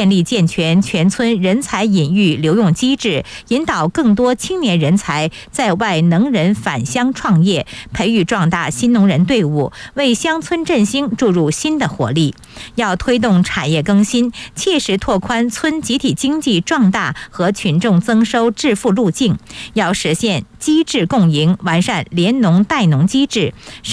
建立健全全村人才引育留用机制，引导更多青年人才在外能人返乡创业，培育壮大新农人队伍，为乡村振兴注入新的活力。要推动产业更新，切实拓宽村集体经济壮大和群众增收致富路径，要实现机制共赢，完善联农代农机制，